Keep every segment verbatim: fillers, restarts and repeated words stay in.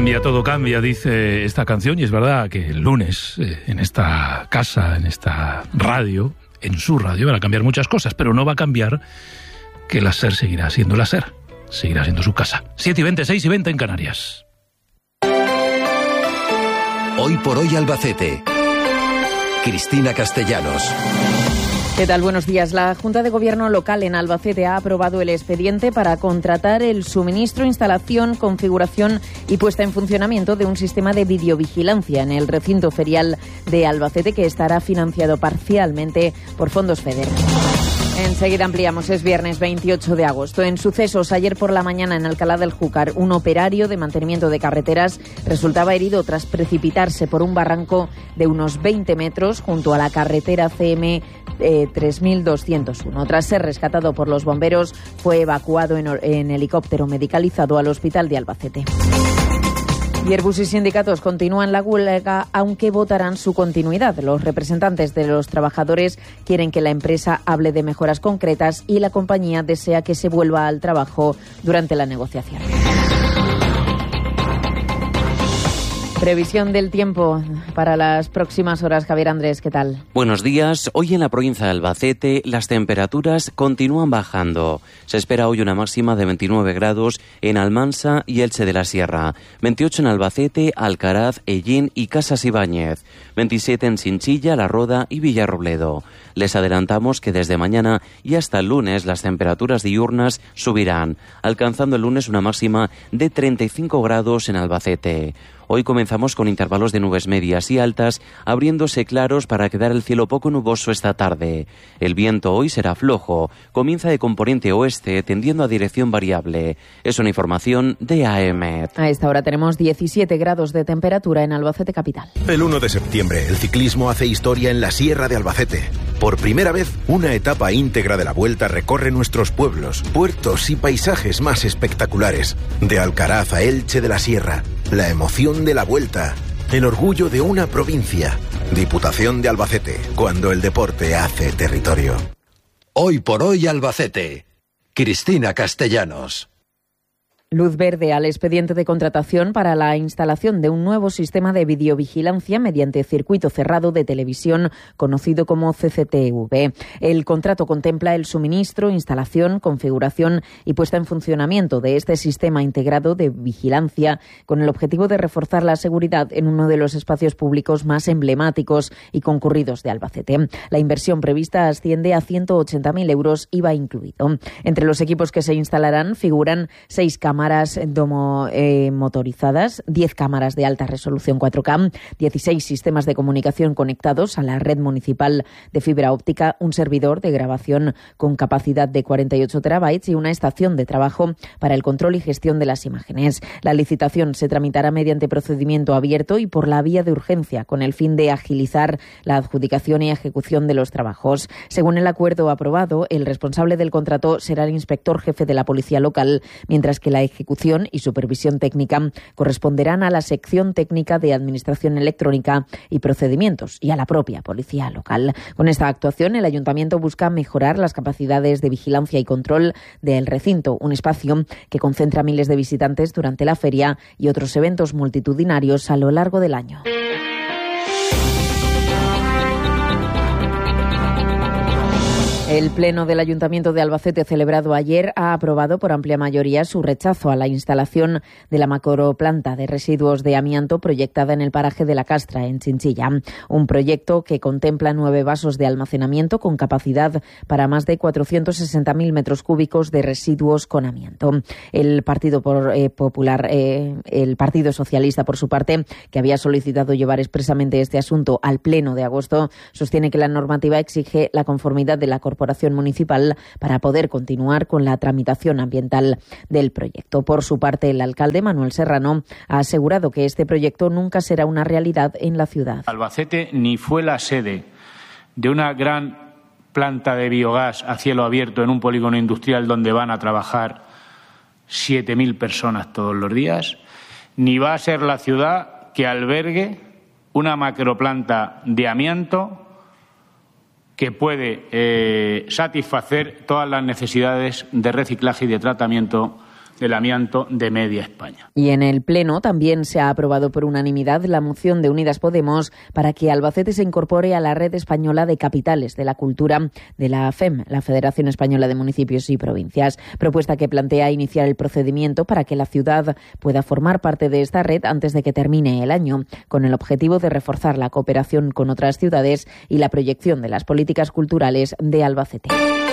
cambia, todo cambia, dice esta canción, y es verdad que el lunes eh, en esta casa, en esta radio, en su radio, van a cambiar muchas cosas, pero no va a cambiar que la SER seguirá siendo la SER, seguirá siendo su casa. siete y veinte, seis y veinte en Canarias. Hoy por hoy Albacete. Cristina Castellanos. ¿Qué tal? Buenos días. La Junta de Gobierno local en Albacete ha aprobado el expediente para contratar el suministro, instalación, configuración y puesta en funcionamiento de un sistema de videovigilancia en el recinto ferial de Albacete, que estará financiado parcialmente por fondos FEDER. Enseguida ampliamos. Es viernes veintiocho de agosto. En sucesos, ayer por la mañana en Alcalá del Júcar, un operario de mantenimiento de carreteras resultaba herido tras precipitarse por un barranco de unos veinte metros junto a la carretera C M eh, tres mil doscientos uno. Tras ser rescatado por los bomberos, fue evacuado en, en helicóptero medicalizado al hospital de Albacete. Y Airbus y sindicatos continúan la huelga, aunque votarán su continuidad. Los representantes de los trabajadores quieren que la empresa hable de mejoras concretas y la compañía desea que se vuelva al trabajo durante la negociación. Previsión del tiempo para las próximas horas. Javier Andrés, ¿qué tal? Buenos días. Hoy en la provincia de Albacete las temperaturas continúan bajando. Se espera hoy una máxima de veintinueve grados en Almansa y Elche de la Sierra, veintiocho en Albacete, Alcaraz, Ellín y Casas Ibáñez, veintisiete en Chinchilla, La Roda y Villarrobledo. Les adelantamos que desde mañana y hasta el lunes las temperaturas diurnas subirán, alcanzando el lunes una máxima de treinta y cinco grados en Albacete. Hoy comenzamos con intervalos de nubes medias y altas, abriéndose claros para quedar el cielo poco nuboso esta tarde. El viento hoy será flojo, comienza de componente oeste, tendiendo a dirección variable. Es una información de AEMET. A esta hora tenemos diecisiete grados de temperatura en Albacete capital. El uno de septiembre, el ciclismo hace historia en la Sierra de Albacete. Por primera vez, una etapa íntegra de la Vuelta recorre nuestros pueblos, puertos y paisajes más espectaculares. De Alcaraz a Elche de la Sierra, la emoción de la Vuelta, el orgullo de una provincia. Diputación de Albacete, cuando el deporte hace territorio. Hoy por hoy Albacete. Cristina Castellanos. Luz verde al expediente de contratación para la instalación de un nuevo sistema de videovigilancia mediante circuito cerrado de televisión conocido como C C T V. El contrato contempla el suministro, instalación, configuración y puesta en funcionamiento de este sistema integrado de vigilancia con el objetivo de reforzar la seguridad en uno de los espacios públicos más emblemáticos y concurridos de Albacete. La inversión prevista asciende a ciento ochenta mil euros, I V A incluido. Entre los equipos que se instalarán figuran seis cámaras cámaras domo, eh, motorizadas, diez cámaras de alta resolución cuatro K, dieciséis sistemas de comunicación conectados a la red municipal de fibra óptica, un servidor de grabación con capacidad de cuarenta y ocho terabytes y una estación de trabajo para el control y gestión de las imágenes. La licitación se tramitará mediante procedimiento abierto y por la vía de urgencia, con el fin de agilizar la adjudicación y ejecución de los trabajos. Según el acuerdo aprobado, el responsable del contrato será el inspector jefe de la policía local, mientras que la ejecución y supervisión técnica corresponderán a la sección técnica de Administración Electrónica y Procedimientos y a la propia policía local. Con esta actuación, el Ayuntamiento busca mejorar las capacidades de vigilancia y control del recinto, un espacio que concentra miles de visitantes durante la feria y otros eventos multitudinarios a lo largo del año. El Pleno del Ayuntamiento de Albacete, celebrado ayer, ha aprobado por amplia mayoría su rechazo a la instalación de la macroplanta de residuos de amianto proyectada en el paraje de La Castra, en Chinchilla. Un proyecto que contempla nueve vasos de almacenamiento con capacidad para más de cuatrocientos sesenta mil metros cúbicos de residuos con amianto. El Partido por, eh, Popular, eh, el Partido Socialista, por su parte, que había solicitado llevar expresamente este asunto al Pleno de agosto, sostiene que la normativa exige la conformidad de la Corporación Municipal para poder continuar con la tramitación ambiental del proyecto. Por su parte, el alcalde Manuel Serrano ha asegurado que este proyecto nunca será una realidad en la ciudad. Albacete ni fue la sede de una gran planta de biogás a cielo abierto en un polígono industrial donde van a trabajar siete mil personas todos los días, ni va a ser la ciudad que albergue una macroplanta de amianto que puede eh, satisfacer todas las necesidades de reciclaje y de tratamiento del amianto de media España. Y en el Pleno también se ha aprobado por unanimidad la moción de Unidas Podemos para que Albacete se incorpore a la Red Española de Capitales de la Cultura de la F E M, la Federación Española de Municipios y Provincias. Propuesta que plantea iniciar el procedimiento para que la ciudad pueda formar parte de esta red antes de que termine el año, con el objetivo de reforzar la cooperación con otras ciudades y la proyección de las políticas culturales de Albacete.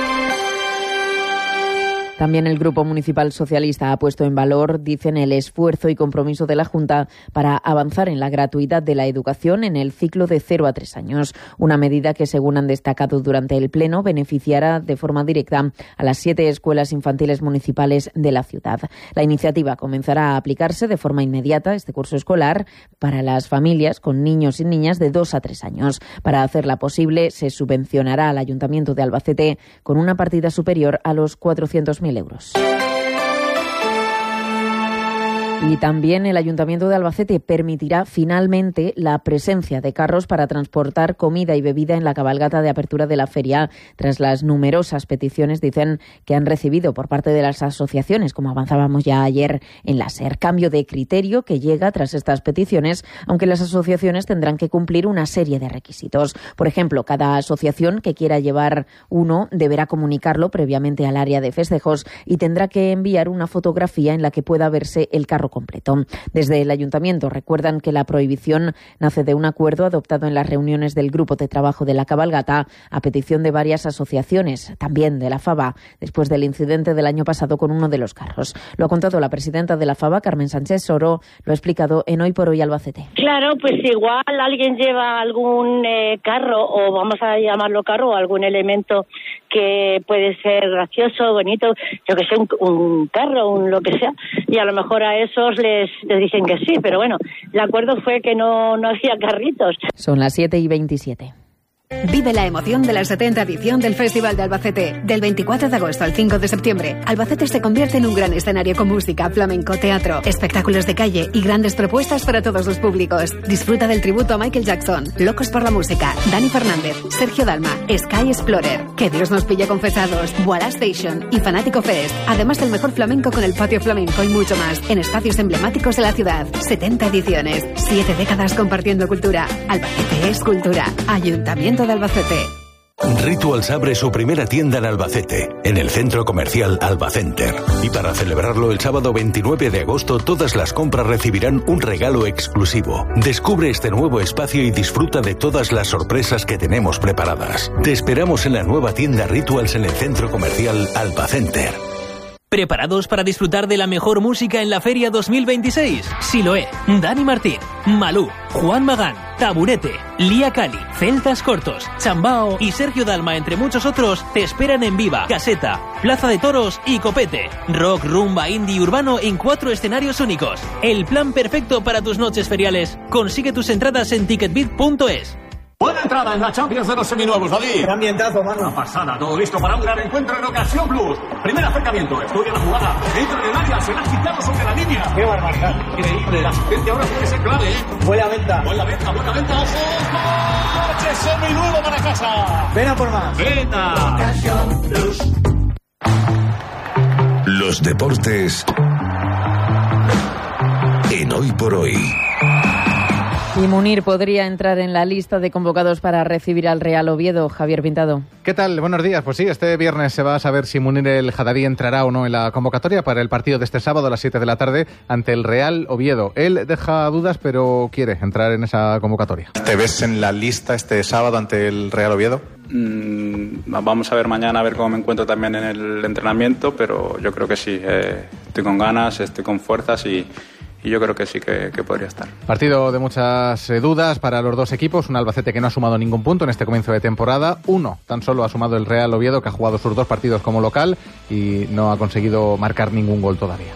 También el Grupo Municipal Socialista ha puesto en valor, dicen, el esfuerzo y compromiso de la Junta para avanzar en la gratuidad de la educación en el ciclo de cero a tres años. Una medida que, según han destacado durante el Pleno, beneficiará de forma directa a las siete escuelas infantiles municipales de la ciudad. La iniciativa comenzará a aplicarse de forma inmediata este curso escolar para las familias con niños y niñas de dos a tres años. Para hacerla posible, se subvencionará al Ayuntamiento de Albacete con una partida superior a los cuatrocientos mil euros. Y también el Ayuntamiento de Albacete permitirá finalmente la presencia de carros para transportar comida y bebida en la cabalgata de apertura de la feria, tras las numerosas peticiones, dicen, que han recibido por parte de las asociaciones, como avanzábamos ya ayer en la SER. Cambio de criterio que llega tras estas peticiones, aunque las asociaciones tendrán que cumplir una serie de requisitos. Por ejemplo, cada asociación que quiera llevar uno deberá comunicarlo previamente al área de festejos y tendrá que enviar una fotografía en la que pueda verse el carro completo. Desde el Ayuntamiento recuerdan que la prohibición nace de un acuerdo adoptado en las reuniones del Grupo de Trabajo de la Cabalgata a petición de varias asociaciones, también de la FABA, después del incidente del año pasado con uno de los carros. Lo ha contado la presidenta de la FABA, Carmen Sánchez Soro, lo ha explicado en Hoy por Hoy Albacete. Claro, pues igual alguien lleva algún eh, carro, o vamos a llamarlo carro, o algún elemento que puede ser gracioso, bonito, yo que sé, un, un carro, un lo que sea, y a lo mejor a esos les, les dicen que sí, pero bueno, el acuerdo fue que no, no hacía carritos. Son las siete y veintisiete. Vive la emoción de la setenta edición del Festival de Albacete. Del veinticuatro de agosto al cinco de septiembre, Albacete se convierte en un gran escenario con música, flamenco, teatro, espectáculos de calle y grandes propuestas para todos los públicos. Disfruta del tributo a Michael Jackson, Locos por la Música, Dani Fernández, Sergio Dalma, Sky Explorer, Que Dios nos pille confesados, Voila Station y Fanático Fest. Además del mejor flamenco con el patio flamenco y mucho más en espacios emblemáticos de la ciudad. setenta ediciones, siete décadas compartiendo cultura. Albacete es cultura. Ayuntamiento de Albacete. Rituals abre su primera tienda en Albacete, en el centro comercial Albacenter. Y para celebrarlo el sábado veintinueve de agosto, todas las compras recibirán un regalo exclusivo. Descubre este nuevo espacio y disfruta de todas las sorpresas que tenemos preparadas. Te esperamos en la nueva tienda Rituals en el centro comercial Albacenter. ¿Preparados para disfrutar de la mejor música en la Feria dos mil veintiséis? Siloé, Dani Martín, Malú, Juan Magán, Taburete, Lía Cali, Celtas Cortos, Chambao y Sergio Dalma, entre muchos otros, te esperan en Viva, Caseta, Plaza de Toros y Copete. Rock, rumba, indie y urbano en cuatro escenarios únicos. El plan perfecto para tus noches feriales. Consigue tus entradas en ticketbit punto es. Buena entrada en la Champions de los seminuevos, David. Qué ambientazo, mano. Una pasada, todo listo para un gran encuentro en Ocasión Plus. Primer acercamiento, estudia la jugada. Dentro del área, se la ha quitado sobre la línea. Qué barbaridad. Increíble, la asistencia ahora tiene que ser clave, ¿eh? Buena venta. Buena venta, buena venta. ¡Ojo! ¡Coche seminuevo para casa! Ven a por más. Venta. Ocasión Plus. Los deportes en Hoy por Hoy. Y Munir podría entrar en la lista de convocados para recibir al Real Oviedo. Javier Pintado. ¿Qué tal? Buenos días. Pues sí, este viernes se va a saber si Munir el Jadarí entrará o no en la convocatoria para el partido de este sábado a las siete de la tarde ante el Real Oviedo. Él deja dudas, pero quiere entrar en esa convocatoria. ¿Te ves en la lista este sábado ante el Real Oviedo? Mm, vamos a ver mañana, a ver cómo me encuentro también en el entrenamiento, pero yo creo que sí. Eh, estoy con ganas, estoy con fuerzas y... Y yo creo que sí que, que podría estar. Partido de muchas eh, dudas para los dos equipos. Un Albacete que no ha sumado ningún punto en este comienzo de temporada. Uno tan solo ha sumado el Real Oviedo, que ha jugado sus dos partidos como local y no ha conseguido marcar ningún gol todavía.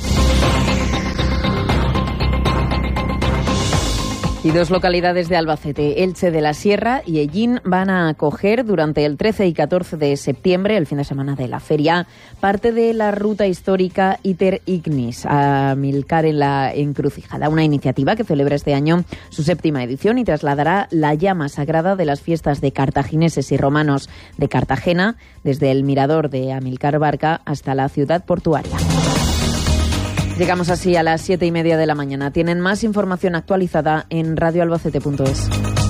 Y dos localidades de Albacete, Elche de la Sierra y Ellín, van a acoger durante el trece y catorce de septiembre, el fin de semana de la feria, parte de la ruta histórica Iter Ignis, a Amilcar en la Encrucijada, una iniciativa que celebra este año su séptima edición y trasladará la llama sagrada de las fiestas de cartagineses y romanos de Cartagena, desde el mirador de Amilcar Barca hasta la ciudad portuaria. Llegamos así a las siete y media de la mañana. Tienen más información actualizada en radio albacete punto es.